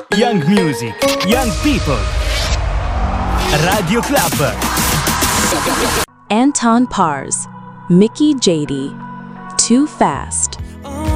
Young music, young people. Radio Club. Anton Pars, Mickey JD, Too Fast.